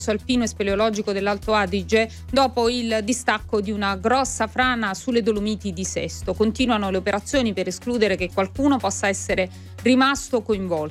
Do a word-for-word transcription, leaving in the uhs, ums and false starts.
alpino e speleologico dell'Alto Adige dopo il distacco di una grossa frana sulle Dolomiti di Sesto. Continuano le operazioni per escludere che qualcuno possa essere rimasto coinvolto.